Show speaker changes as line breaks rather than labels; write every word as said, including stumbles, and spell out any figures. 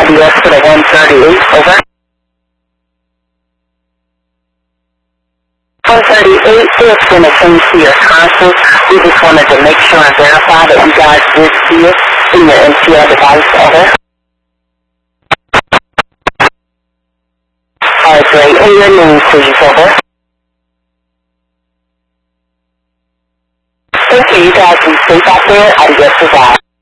I D S for the one thirty-eight, over. one thirty-eight, it's going to change to your console. We just wanted to make sure and verify that you guys did see it in your M C L device, over. Alright, great. And your name, please, over. Thank you, you guys be safe out there. Adios, goodbye.